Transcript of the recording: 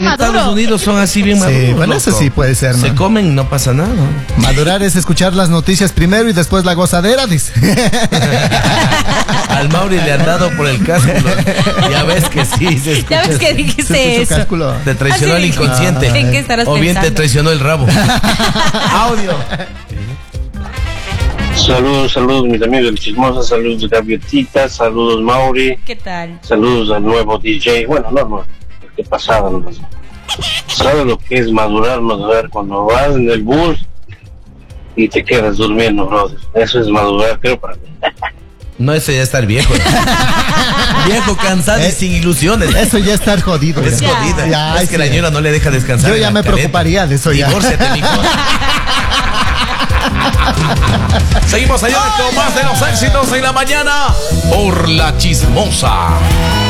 maduro. Estados Unidos son así bien maduros. Sí, bueno, eso loco. sí puede ser, ¿no? Se comen, no pasa nada. Madurar es escuchar las noticias primero y después la gozadera, dice. Al Mauri le han dado por el cásculo. Ya ves que sí, se escucha. Ya ves que Se dijiste escucha eso. cálculo. Te traicionó Así el dije. inconsciente. ¿En qué estarás O bien te pensando? traicionó el rabo. Audio. Saludos mis amigos del Chismosa, saludos Gaviotita, saludos Mauri, ¿Qué tal? saludos al nuevo DJ, bueno, no, el que pasaba nomás. ¿Sabes lo que es madurar cuando vas en el bus y te quedas durmiendo, brother? Eso es madurar, creo, para mí. No, eso ya estar viejo. Viejo, cansado y sin ilusiones. Eso ya está jodido. Es ya. jodida. Ya, es que sí. la señora no le deja descansar. Yo en ya la me caleta. preocuparía de eso ya. Divórciate, mijo. Seguimos, señores, con más de los éxitos en la mañana por La Chismosa.